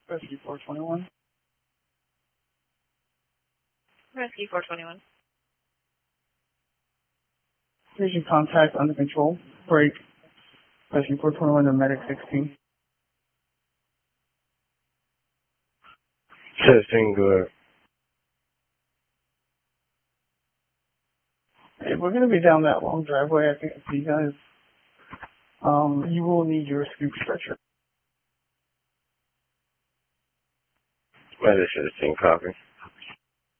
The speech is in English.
Rescue 421. Rescue 421. Station contact under control. Break. Rescue 421 to medic 16. Testing good. Hey, we're going to be down that long driveway, I think, for you guys. You will need your scoop stretcher. Medic 16, copy.